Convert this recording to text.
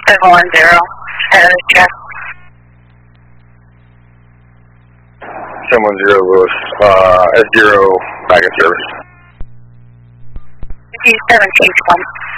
710, check. 710 Lewis, S0 back in service. 1720.